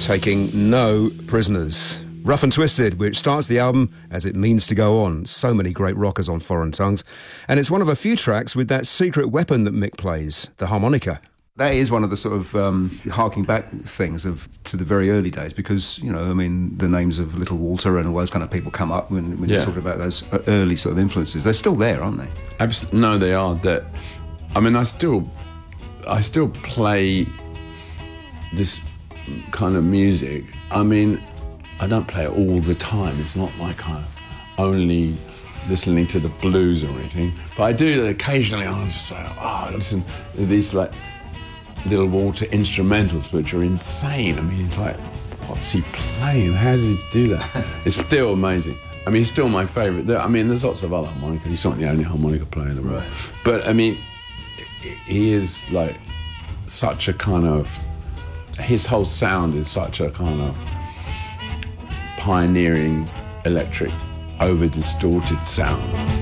taking no prisoners. Rough and Twisted, which starts the album as it means to go on. So many great rockers on Foreign Tongues. And it's one of a few tracks with that secret weapon that Mick plays, the harmonica. That is one of the sort of harking back things to the very early days because, you know, I mean, the names of Little Walter and all those kind of people come up when you talk about those early sort of influences. They're still there, aren't they? Absolutely. No, they are. I mean, I still play this kind of music. I mean, I don't play it all the time. It's not like I'm only listening to the blues or anything. But I do occasionally. I'm just like, listen to these like Little Walter instrumentals, which are insane. I mean, it's like, what's he playing? How does he do that? It's still amazing. I mean, he's still my favourite. I mean, there's lots of other harmonica. He's not the only harmonica player in the world. Right. But I mean, he is like such a kind of. His whole sound is such a kind of pioneering electric, over-distorted sound.